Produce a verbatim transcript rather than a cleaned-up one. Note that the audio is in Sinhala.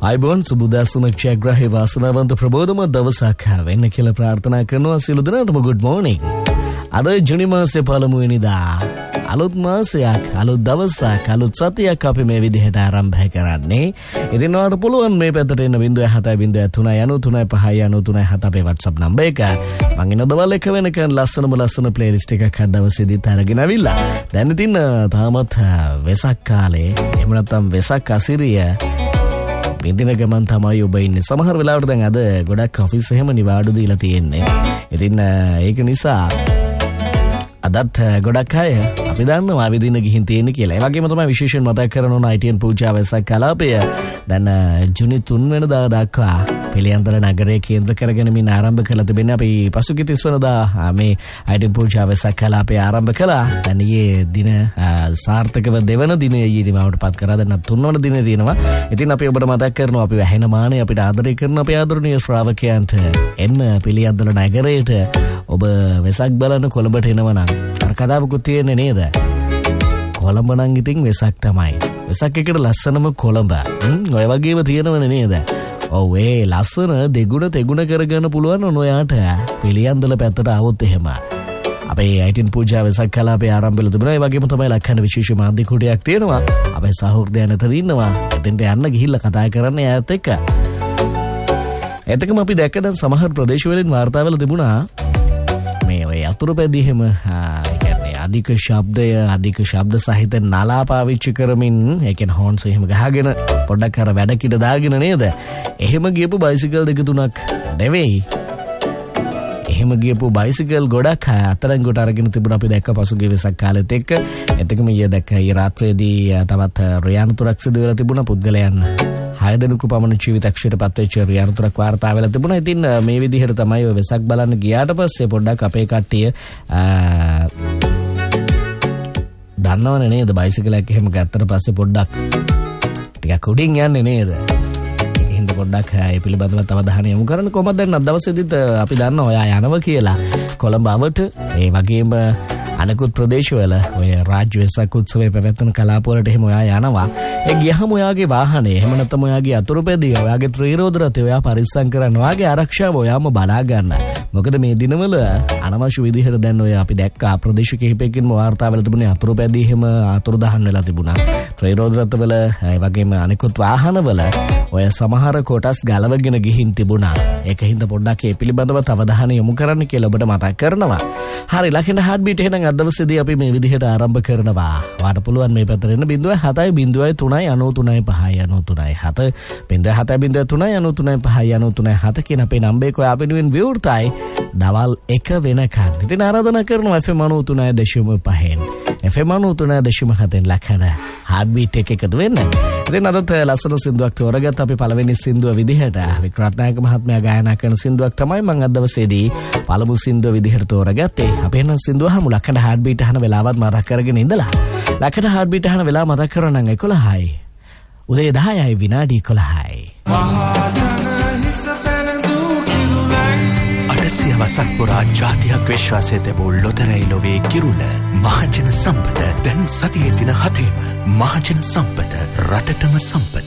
අයිබෝන් සුබුදාසනක් ජයග්‍රහී වාසනාවන්ත ප්‍රබෝධම දවසක් වෙන්න කියලා ප්‍රාර්ථනා කරනවා සියලු දෙනාටම good morning. අද ජුනි මාසයේ පළමු වෙනිදා අලුත් මාසයක් අලුත් දවසක් අලුත් සතියක් අපි මේ විදිහට ආරම්භ කරන්නේ. ඉතින් ඔයාලට පුළුවන් මේ පැත්තට එන්න zero seven zero three zero three five zero three seven අපේ WhatsApp නම්බර් එක. මම ඉන්න දවල් එක වෙනකන් ලස්සනම ලස්සන ප්ලේලිස්ට් එකක් අද දවසේදීත් අරගෙන අවිල්ලා. දැන් ඉතින් තාමත් වෙසක් කාලේ එහෙම නැත්නම් වෙසක් අසිරිය විඳින ගමන් තමයි ඔබ ඉන්නේ. සමහර වෙලාවට දැන් අද ගොඩක් ඔෆිස් එහෙම නිවාඩු දීලා තියෙන්නේ. ඉතින් ඒක නිසා අදත් ගොඩක් අය අපි දන්නවා විදින ගිහින් තියෙන්නේ කියලා. ඒ වගේම තමයි විශේෂයෙන් මතක් කරන ඕන I T N පූජා වෙසක් කලාපය දැන් ජුනි තුන් වෙනිදා දක්වා පිළියන්දල නගරයේ කේන්ද්‍ර කරගෙන මින් ආරම්භ කළ තිබෙන්නේ. අපි පසුගිය තිස් වෙනිදා මේ I T N පූජා වෙසක් කලාපය ආරම්භ කළා. දැන් ඊයේ දින සාර්ථකව දෙවන දිනේ ඊයේ දිනවට පත් කරා. දැන් තුන් වෙනි දිනේ තියෙනවා. ඉතින් අපි ඔබට මතක් කරනවා අපි වැහෙන මානේ අපිට ආදරය කරන අපේ ආදරණීය ශ්‍රාවකයන්ට එන්න පිළියන්දල නගරයට ඔබ වෙසක් බලන්න කොළඹට එනවා නම් අර කතාවකුත් තියෙන්නේ නේද? කොළඹ නම් ඉතින් වෙසක් තමයි. වෙසක් එකට ලස්සනම කොළඹ. ඔය වගේම තියෙනවනේ නේද? ඔව් ඒ ලස්සන දෙගුණ තෙගුණ කරගන්න පුළුවන් ඔයාට පිළියන්දල පැත්තට આવොත් එහෙම. අපේ I T N පූජා වෙසක් කලාපේ ආරම්භ වෙලා තිබුණා. ඒ වගේම තමයි ලක්ෂණ විශේෂ මාධ්‍ය කුටියක් තියෙනවා. අපේ සහෘදයන් අතර ඉන්නවා. එතෙන්ට යන්න ගිහිල්ලා කතා කරන්න යාත් එක්ක. එතකම අපි දැක්ක දැන් සමහර ප්‍රදේශවලින් වාර්තා වෙලා තිබුණා මේ ඔය අතුරුපැදි එහෙම කියන්නේ අධික ශබ්දය අධික ශබ්ද සහිත නලා පාවිච්චි කරමින් ඒ කියන්නේ හෝන්ස් එහෙම ගහගෙන පොඩ්ඩක් අර වැඩ කිඩ දාගෙන නේද? එහෙම ගියපු බයිසිකල් දෙක තුනක් නෙවෙයි. එහෙම ගියපු බයිසිකල් ගොඩක් අතරංගොට අරගෙන තිබුණා අපි දැක්ක පසුගිය වෙසක් කාලෙත් එක්ක. එතකම ඊයේ දැක්ක ඊ රාත්‍රියේදී තවත් රියානතුරක් සිදු වෙලා තිබුණා. පුද්ගලයන් හය දෙනෙකු පමණ ජීවිතක්ෂයට පත්වෙච්ච රියානතුරක් වාර්තා වෙලා තිබුණා. ඉතින් මේ විදිහට තමයි ඔය වෙසක් බලන්න ගියාට පස්සේ පොඩ්ඩක් අපේ කට්ටිය දන්නවනේ නේද බයිසිකලයක් එහෙම ගත්තට පස්සේ පොඩ්ඩක් ටිකක් උඩින් යන්නේ නේද? ඒකින්ද පොඩ්ඩක් ඒ පිළිබඳව අවධානය යොමු කරන්න. කොහොමද දැන් අද දවසේදීත් අපි දන්නවා ඔයා යනවා කියලා කොළඹ අවට. ඒ වගේම අනෙකුත් ප්‍රදේශවල ඔය රාජ්‍ය වෙසක් උත්සවයේ පැවැත්වෙන කලාපවලට එහෙම ඔයා යනවා. ඒ ගියහම ඔයාගේ වාහනේ එහෙම නැත්නම් ඔයාගේ අතුරුපැදිය ඔයාගේ ත්‍රිරෝද රථය ඔයා පරිස්සම් කරන්න. ඔයාගේ ආරක්ෂාව ඔයාම බලා ගන්න. මොකද මේ දිනවල අනවශ්‍ය විදිහට දැන් ඔය අපි දැක්කා ප්‍රදේශ කිහිපයකින්ම වාර්තා වෙලා තිබුණේ අතුරුපැදිය එහෙම අතුරුදහන් වෙලා තිබුණා. ත්‍රිරෝද රථවල ඒ වගේම අනෙකුත් වාහනවල ඔය සමහර කොටස් ගලවගෙන ගිහින් තිබුණා. ඒකින්ද පොඩ්ඩක් ඒ පිළිබඳව අවධානය යොමු කරන්න කියලා ඔබට මතක් කරනවා. හරි ලකින හાર્ට් බීට් එහෙනම් අද දවසේදී අපි මේ විදිහට ආරම්භ කරනවා. වාට පුළුවන් මේ පැත්තට එන්න zero seven zero three zero three five zero three seven zero seven zero three zero three five zero three seven කියන අපේ නම්බර් එක ඔයා වෙනුවෙන් විවෘතයි දවල් එක වෙනකන්. ඉතින් ආරාධනා කරනවා F M ninety three point five F M ninety three point seven ලක්ෂණ හાર્ට් බීට් එක එකතු වෙන්න. ඉතින් අදත් ලස්සන සින්දුවක් තෝරගත්ත අපි පළවෙනි සින්දුව විදිහට වික්‍රත්නායක මහත්මයා ගායනා කරන සින්දුවක් තමයි මම අද දවසේදී පළමු සින්දුව විදිහට තෝරගත්තේ. අපි එන සින්දුව අහමු. ලක්ෂණ හાર્ට් බීට් අහන වෙලාවත් මතක් කරගෙන ඉඳලා. ලක්ෂණ හાર્ට් බීට් අහන වෙලාව මතක් කරනවා නම් එකොළහයි. උදේ දහයයි විනාඩි එකොළහයි. අටසිය වසක් පුරා ජාතියක් විශ්වාසය තිබූ ලොතරැයි ලොවේ කිරුළ මහජන සම්පත දැන් සතියේ දින හතේම මහජන සම්පත රටටම සම්පත.